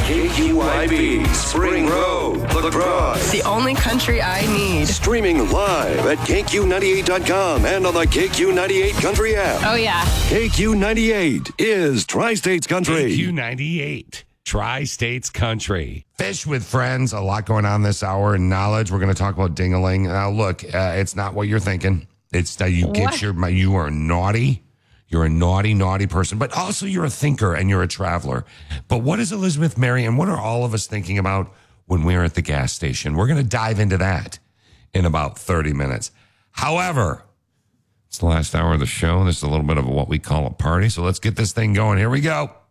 KQYB, Spring Road, La Crosse. The only country I need. Streaming live at KQ98.com and on the KQ98 Country app. Oh, yeah. KQ98 is Tri-States Country. KQ98, Tri-States Country. Fish with friends, a lot going on this hour in knowledge. We're going to talk about ding-a-ling. Now, look, it's not what you're thinking. It's that you are naughty. You're a naughty, naughty person, but also you're a thinker and you're a traveler. But what is Elizabeth Mary and what are all of us thinking about when we're at the gas station? We're going to dive into that in about 30 minutes. However, it's the last hour of the show. This is a little bit of what we call a party. So let's get this thing going. Here we go.